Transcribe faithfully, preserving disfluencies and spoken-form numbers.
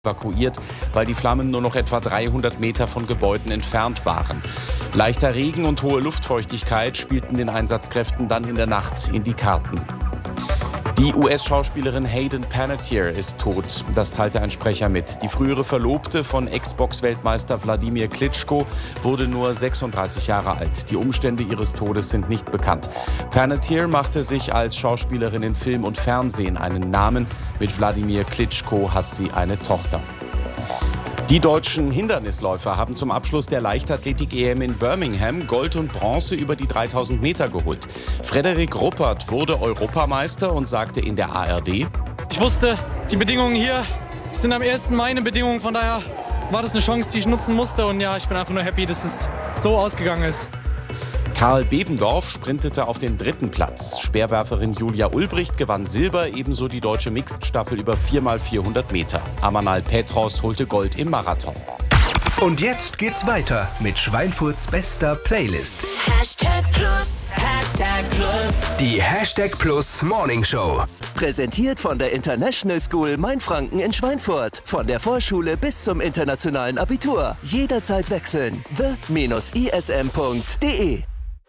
evakuiert, weil die Flammen nur noch etwa dreihundert Meter von Gebäuden entfernt waren. Leichter Regen und hohe Luftfeuchtigkeit spielten den Einsatzkräften dann in der Nacht in die Karten. Die U S-Schauspielerin Hayden Panettiere ist tot, das teilte ein Sprecher mit. Die frühere Verlobte von Ex-Box-Weltmeister Wladimir Klitschko wurde nur sechsunddreißig Jahre alt. Die Umstände ihres Todes sind nicht bekannt. Panettiere machte sich als Schauspielerin in Film und Fernsehen einen Namen. Mit Wladimir Klitschko hat sie eine Tochter. Die deutschen Hindernisläufer haben zum Abschluss der Leichtathletik-E M in Birmingham Gold und Bronze über die dreitausend Meter geholt. Frederik Ruppert wurde Europameister und sagte in der A R D: Ich wusste, die Bedingungen hier sind am ersten meine Bedingungen, von daher war das eine Chance, die ich nutzen musste. Und ja, ich bin einfach nur happy, dass es so ausgegangen ist. Karl Bebendorf sprintete auf den dritten Platz. Speerwerferin Julia Ulbricht gewann Silber, ebenso die deutsche Mixed-Staffel über vier mal vierhundert Meter. Amanal Petros holte Gold im Marathon. Und jetzt geht's weiter mit Schweinfurts bester Playlist. Hashtag Plus, Hashtag Plus. Die Hashtag Plus Morning Show. Präsentiert von der International School Mainfranken in Schweinfurt. Von der Vorschule bis zum internationalen Abitur. Jederzeit wechseln. the dash i s m punkt d e